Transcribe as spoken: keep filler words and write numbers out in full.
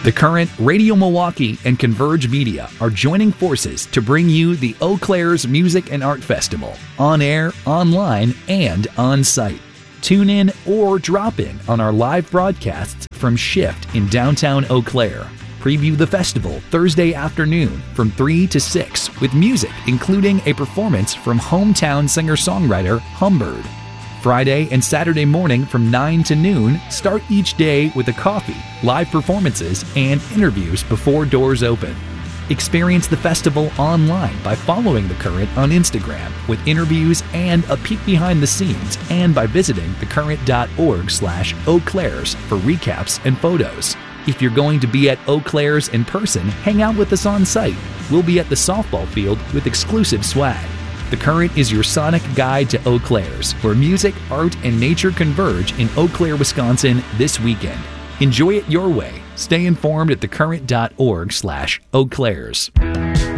The Current, Radio Milwaukee, and Converge Media are joining forces to bring you the Eau Claire's Music and Art Festival, on air, online, and on site. Tune in or drop in on our live broadcasts from Shift in downtown Eau Claire. Preview the festival Thursday afternoon from three to six with music including a performance from hometown singer-songwriter Humbird. Friday and Saturday morning from nine to noon, start each day with a coffee, live performances, and interviews before doors open. Experience the festival online by following The Current on Instagram with interviews and a peek behind the scenes, and by visiting thecurrent.org slash Eau Claire's for recaps and photos. If you're going to be at Eau Claire's in person, hang out with us on site. We'll be at the softball field with exclusive swag. The Current is your sonic guide to Eau Claire's, where music, art, and nature converge in Eau Claire, Wisconsin this weekend. Enjoy it your way. Stay informed at thecurrent.org slash Eau Claire's.